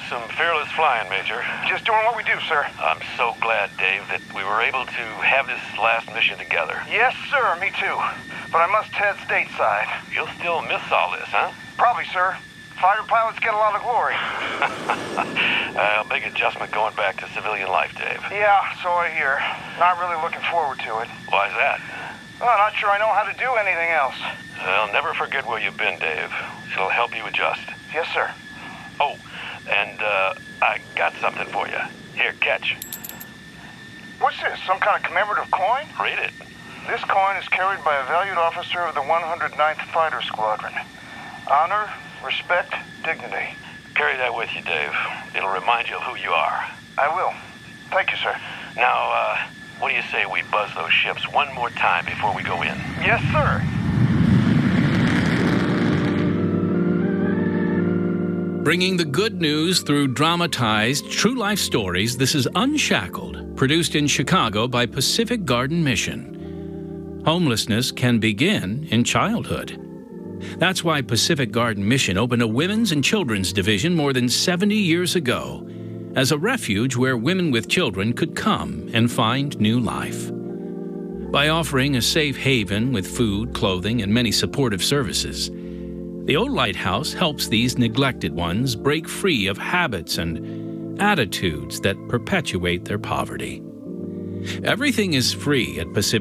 some fearless flying, Major. Just doing what we do, sir. I'm so glad, Dave, that we were able to have this last mission together. Yes, sir, me too. But I must head stateside. You'll still miss all this, huh? Probably, sir. Fighter pilots get a lot of glory. A big adjustment going back to civilian life, Dave. Yeah, so I hear. Not really looking forward to it. Why's that? Well, not sure I know how to do anything else. Well, never forget where you've been, Dave. It'll help you adjust. Yes, sir. Oh, and I got something for you. Here, catch. What's this, some kind of commemorative coin? Read it. This coin is carried by a valued officer of the 109th Fighter Squadron. Honor, respect, dignity. Carry that with you, Dave. It'll remind you of who you are. I will. Thank you, sir. Now, what do you say we buzz those ships one more time before we go in? Yes, sir. Bringing the good news through dramatized, true-life stories, this is Unshackled, produced in Chicago by Pacific Garden Mission. Homelessness can begin in childhood. That's why Pacific Garden Mission opened a women's and children's division more than 70 years ago as a refuge where women with children could come and find new life. By offering a safe haven with food, clothing, and many supportive services, the Old Lighthouse helps these neglected ones break free of habits and attitudes that perpetuate their poverty. Everything is free at Pacific